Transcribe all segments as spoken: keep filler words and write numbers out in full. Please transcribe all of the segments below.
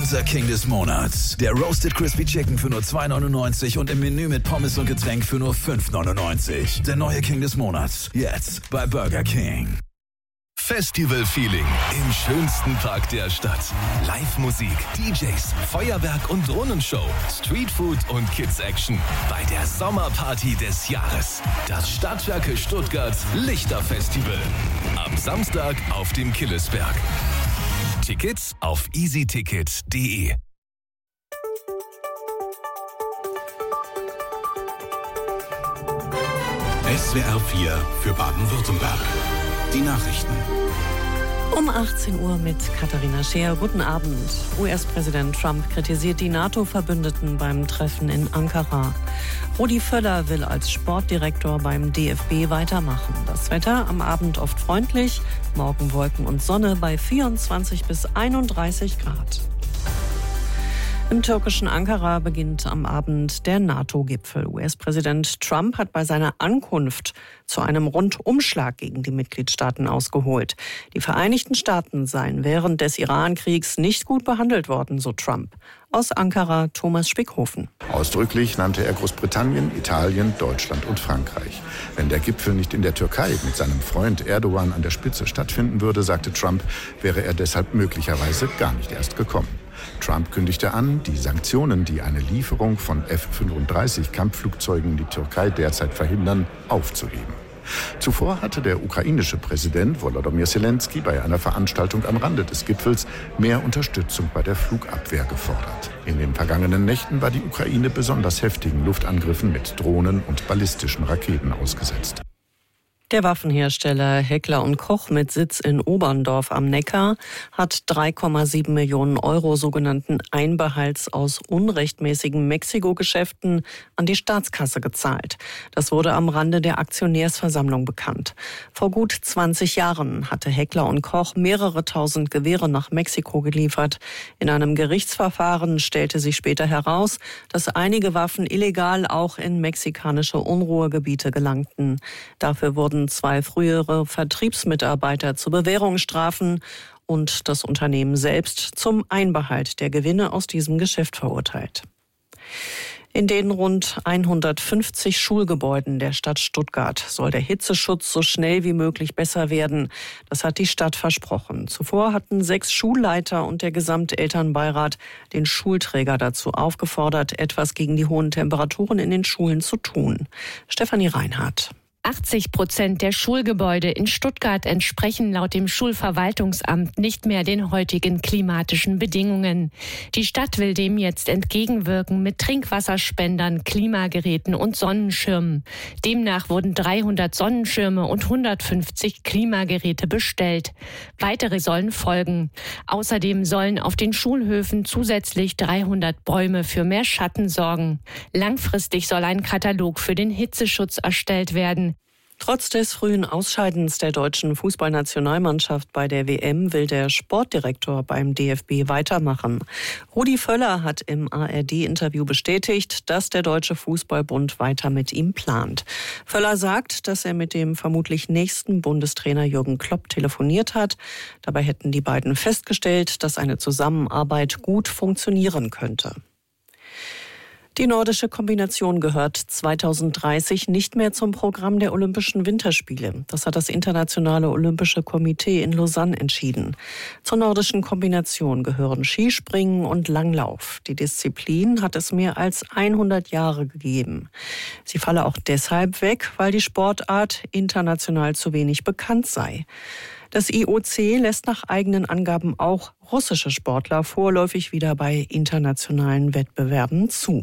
Unser King des Monats. Der Roasted Crispy Chicken für nur zwei neunundneunzig und im Menü mit Pommes und Getränk für nur fünf neunundneunzig. Der neue King des Monats. Jetzt bei Burger King. Festival-Feeling im schönsten Park der Stadt. Live-Musik, D Js, Feuerwerk und Drohnenshow, Streetfood und Kids-Action. Bei der Sommerparty des Jahres. Das Stadtwerke Stuttgart Lichterfestival. Am Samstag auf dem Killesberg. Tickets auf easyticket punkt de. S W R vier für Baden-Württemberg. Die Nachrichten. Um achtzehn Uhr mit Katharina Scheer. Guten Abend. U S-Präsident Trump kritisiert die NATO-Verbündeten beim Treffen in Ankara. Rudi Völler will als Sportdirektor beim D F B weitermachen. Das Wetter am Abend oft freundlich, morgen Wolken und Sonne bei vierundzwanzig bis einunddreißig Grad. Im türkischen Ankara beginnt am Abend der NATO-Gipfel. U S-Präsident Trump hat bei seiner Ankunft zu einem Rundumschlag gegen die Mitgliedstaaten ausgeholt. Die Vereinigten Staaten seien während des Iran-Kriegs nicht gut behandelt worden, so Trump. Aus Ankara Thomas Spickhofen. Ausdrücklich nannte er Großbritannien, Italien, Deutschland und Frankreich. Wenn der Gipfel nicht in der Türkei mit seinem Freund Erdogan an der Spitze stattfinden würde, sagte Trump, wäre er deshalb möglicherweise gar nicht erst gekommen. Trump kündigte an, die Sanktionen, die eine Lieferung von F fünfunddreißig Kampfflugzeugen in die Türkei derzeit verhindern, aufzuheben. Zuvor hatte der ukrainische Präsident Volodymyr Zelensky bei einer Veranstaltung am Rande des Gipfels mehr Unterstützung bei der Flugabwehr gefordert. In den vergangenen Nächten war die Ukraine besonders heftigen Luftangriffen mit Drohnen und ballistischen Raketen ausgesetzt. Der Waffenhersteller Heckler und Koch mit Sitz in Oberndorf am Neckar hat drei Komma sieben Millionen Euro sogenannten Einbehalts aus unrechtmäßigen Mexiko-Geschäften an die Staatskasse gezahlt. Das wurde am Rande der Aktionärsversammlung bekannt. Vor gut zwanzig Jahren hatte Heckler und Koch mehrere tausend Gewehre nach Mexiko geliefert. In einem Gerichtsverfahren stellte sich später heraus, dass einige Waffen illegal auch in mexikanische Unruhegebiete gelangten. Dafür wurden zwei frühere Vertriebsmitarbeiter zu Bewährungsstrafen und das Unternehmen selbst zum Einbehalt der Gewinne aus diesem Geschäft verurteilt. In den rund hundertfünfzig Schulgebäuden der Stadt Stuttgart soll der Hitzeschutz so schnell wie möglich besser werden. Das hat die Stadt versprochen. Zuvor hatten sechs Schulleiter und der Gesamtelternbeirat den Schulträger dazu aufgefordert, etwas gegen die hohen Temperaturen in den Schulen zu tun. Stefanie Reinhardt. achtzig Prozent der Schulgebäude in Stuttgart entsprechen laut dem Schulverwaltungsamt nicht mehr den heutigen klimatischen Bedingungen. Die Stadt will dem jetzt entgegenwirken mit Trinkwasserspendern, Klimageräten und Sonnenschirmen. Demnach wurden dreihundert Sonnenschirme und hundertfünfzig Klimageräte bestellt. Weitere sollen folgen. Außerdem sollen auf den Schulhöfen zusätzlich dreihundert Bäume für mehr Schatten sorgen. Langfristig soll ein Katalog für den Hitzeschutz erstellt werden. Trotz des frühen Ausscheidens der deutschen Fußballnationalmannschaft bei der W M will der Sportdirektor beim D F B weitermachen. Rudi Völler hat im A R D-Interview bestätigt, dass der Deutsche Fußballbund weiter mit ihm plant. Völler sagt, dass er mit dem vermutlich nächsten Bundestrainer Jürgen Klopp telefoniert hat. Dabei hätten die beiden festgestellt, dass eine Zusammenarbeit gut funktionieren könnte. Die nordische Kombination gehört zweitausenddreißig nicht mehr zum Programm der Olympischen Winterspiele. Das hat das Internationale Olympische Komitee in Lausanne entschieden. Zur nordischen Kombination gehören Skispringen und Langlauf. Die Disziplin hat es mehr als hundert Jahre gegeben. Sie falle auch deshalb weg, weil die Sportart international zu wenig bekannt sei. Das I O C lässt nach eigenen Angaben auch russische Sportler vorläufig wieder bei internationalen Wettbewerben zu.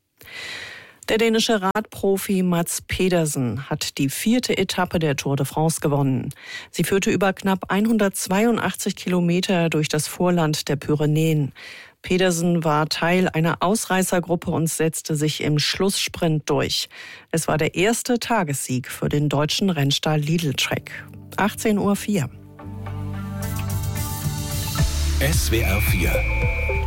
Der dänische Radprofi Mads Pedersen hat die vierte Etappe der Tour de France gewonnen. Sie führte über knapp hundertzweiundachtzig Kilometer durch das Vorland der Pyrenäen. Pedersen war Teil einer Ausreißergruppe und setzte sich im Schlusssprint durch. Es war der erste Tagessieg für den deutschen Rennstall Lidl Trek. achtzehn Uhr vier. S W R vier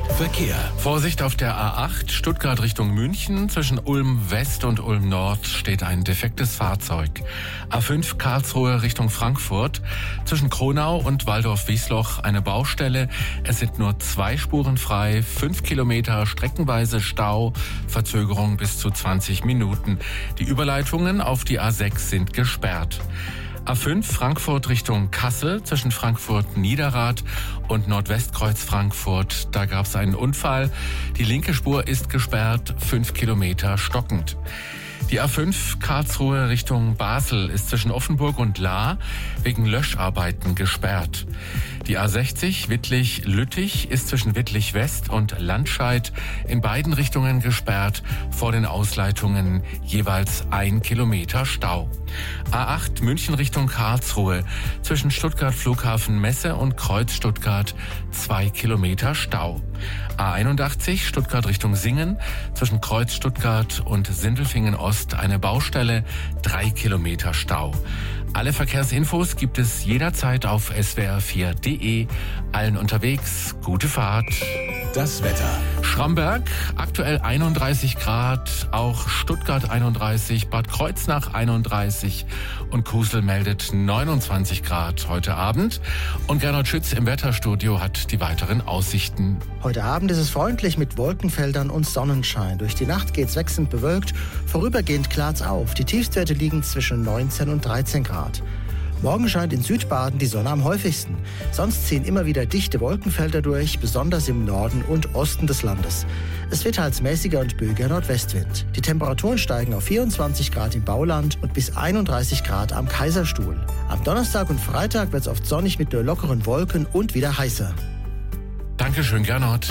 Verkehr. Vorsicht auf der A acht, Stuttgart Richtung München. Zwischen Ulm West und Ulm Nord steht ein defektes Fahrzeug. A fünf Karlsruhe Richtung Frankfurt. Zwischen Kronau und Waldorf-Wiesloch eine Baustelle. Es sind nur zwei Spuren frei, fünf Kilometer streckenweise Stau, Verzögerung bis zu zwanzig Minuten. Die Überleitungen auf die A sechs sind gesperrt. A fünf Frankfurt Richtung Kassel zwischen Frankfurt Niederrad und Nordwestkreuz Frankfurt. Da gab es einen Unfall. Die linke Spur ist gesperrt, fünf Kilometer stockend. Die A fünf Karlsruhe Richtung Basel ist zwischen Offenburg und Lahr wegen Löscharbeiten gesperrt. Die A sechzig Wittlich-Lüttich ist zwischen Wittlich West und Landscheid in beiden Richtungen gesperrt, vor den Ausleitungen jeweils ein Kilometer Stau. A acht München Richtung Karlsruhe zwischen Stuttgart Flughafen Messe und Kreuz Stuttgart zwei Kilometer Stau. A einundachtzig Stuttgart Richtung Singen zwischen Kreuz Stuttgart und Sindelfingen Ost eine Baustelle, drei Kilometer Stau. Alle Verkehrsinfos gibt es jederzeit auf S W R vier punkt de. Allen unterwegs, gute Fahrt. Das Wetter. Schramberg, aktuell einunddreißig Grad, auch Stuttgart einunddreißig, Bad Kreuznach einunddreißig und Kusel meldet neunundzwanzig Grad heute Abend. Und Gernot Schütz im Wetterstudio hat die weiteren Aussichten. Heute Abend ist es freundlich mit Wolkenfeldern und Sonnenschein. Durch die Nacht geht es wechselnd bewölkt, vorübergehend klart's auf. Die Tiefstwerte liegen zwischen neunzehn und dreizehn Grad. Morgen scheint in Südbaden die Sonne am häufigsten. Sonst ziehen immer wieder dichte Wolkenfelder durch, besonders im Norden und Osten des Landes. Es wird teils mäßiger und böiger Nordwestwind. Die Temperaturen steigen auf vierundzwanzig Grad im Bauland und bis einunddreißig Grad am Kaiserstuhl. Am Donnerstag und Freitag wird es oft sonnig mit nur lockeren Wolken und wieder heißer. Dankeschön, Gernot.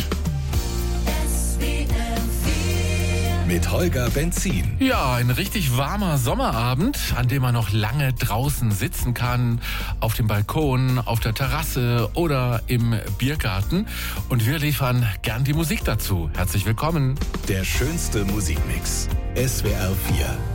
Mit Holger Benzin. Ja, ein richtig warmer Sommerabend, an dem man noch lange draußen sitzen kann, auf dem Balkon, auf der Terrasse oder im Biergarten. Und wir liefern gern die Musik dazu. Herzlich willkommen. Der schönste Musikmix. S W R vier.